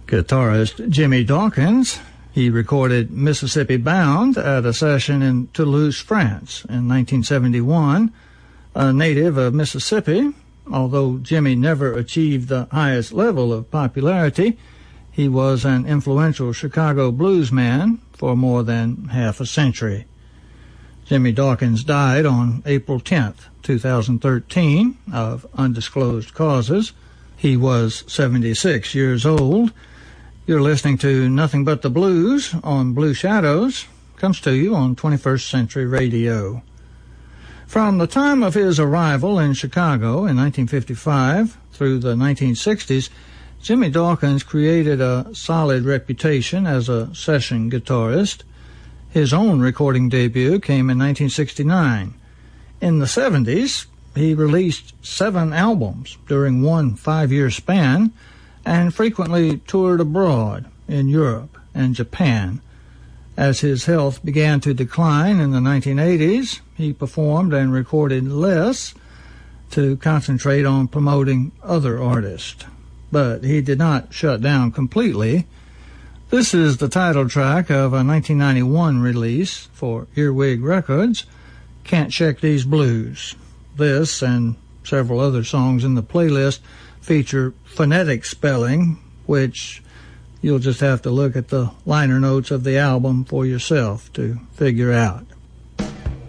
Guitarist Jimmy Dawkins, he recorded Mississippi Bound at a session in Toulouse, France in 1971. A native of Mississippi, although Jimmy never achieved the highest level of popularity, he was an influential Chicago blues man for more than half a century. Jimmy Dawkins died on April 10th, 2013, of undisclosed causes. He was 76 years old. You're listening to Nothing But the Blues on Blue Shadows. Comes to you on 21st Century Radio. From the time of his arrival in Chicago in 1955 through the 1960s, Jimmy Dawkins created a solid reputation as a session guitarist. His own recording debut came in 1969. In the 70s, he released 7 albums during one 5-year span and frequently toured abroad in Europe and Japan. As his health began to decline in the 1980s, he performed and recorded less to concentrate on promoting other artists. But he did not shut down completely. This is the title track of a 1991 release for Earwig Records, Can't Check These Blues. This and several other songs in the playlist feature phonetic spelling, which you'll just have to look at the liner notes of the album for yourself to figure out.